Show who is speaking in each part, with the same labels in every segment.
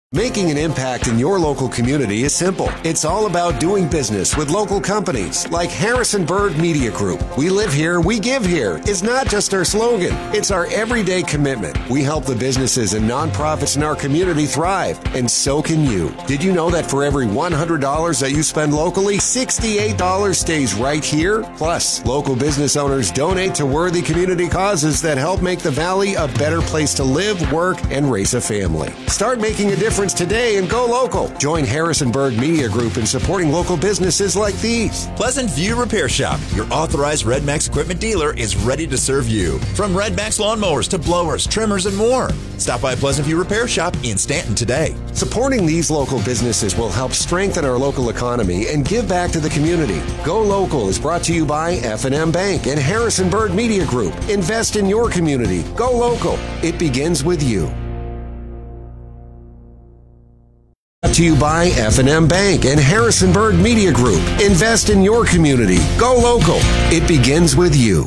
Speaker 1: Making an impact in your local community is simple. It's all about doing business with local companies like Harrisonburg Media Group. We live here, we give here is not just our slogan. It's our everyday commitment. We help the businesses and nonprofits in our community thrive, and so can you. Did you know that for every $100 that you spend locally, $68 stays right here? Plus, local business owners donate to worthy community causes that help make the Valley a better place to live, work, and raise a family. Start making a difference today and go local. Join Harrisonburg Media Group in supporting local businesses like these.
Speaker 2: Pleasant View Repair Shop, your authorized Red Max equipment dealer, is ready to serve you. From Red Max lawnmowers to blowers, trimmers, and more. Stop by Pleasant View Repair Shop in Stanton today.
Speaker 1: Supporting these local businesses will help strengthen our local economy and give back to the community. Go Local is brought to you by F&M Bank and Harrisonburg Media Group. Invest in your community. Go local. It begins with you. To you by F&M Bank and Harrisonburg Media Group. Invest in your community. Go local. It begins with you.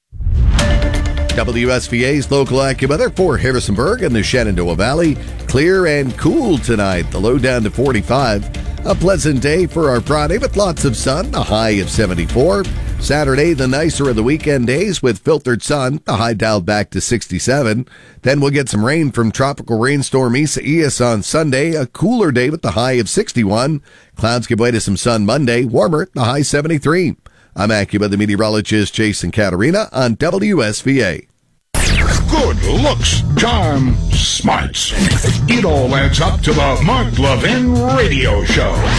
Speaker 3: WSVA's local AccuWeather for Harrisonburg and the Shenandoah Valley. Clear and cool tonight. The low down to 45. A pleasant day for our Friday with lots of sun. A high of 74. Saturday, the nicer of the weekend days with filtered sun. The high dialed back to 67. Then we'll get some rain from tropical rainstorm Isaias on Sunday. A cooler day with the high of 61. Clouds give way to some sun Monday. Warmer, the high 73. I'm AccuWeather meteorologist Jason Caterina on WSVA.
Speaker 4: Good looks, charm, smarts. It all adds up to the Mark Levin Radio Show.